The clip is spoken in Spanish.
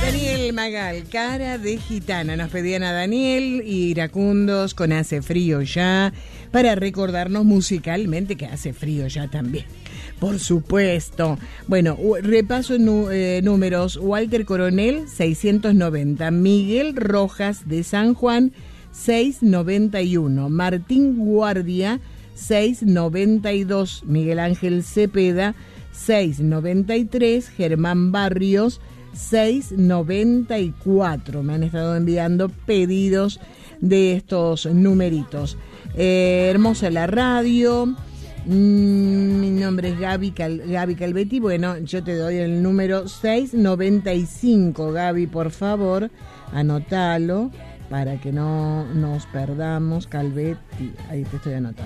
Daniel Magal, cara de gitana. Nos pedían a Daniel y Iracundos con Hace Frío Ya, para recordarnos musicalmente que hace frío ya también. Por supuesto. Bueno, repaso números. Walter Coronel, 690. Miguel Rojas de San Juan, 691. Martín Guardia, 692. Miguel Ángel Cepeda, 693. Germán Barrios, 694. Me han estado enviando pedidos de estos numeritos. Hermosa la radio. Mi nombre es Gaby Calvetti. Bueno, yo te doy el número 695. Gaby, por favor, anótalo para que no nos perdamos. Calvetti, ahí te estoy anotando.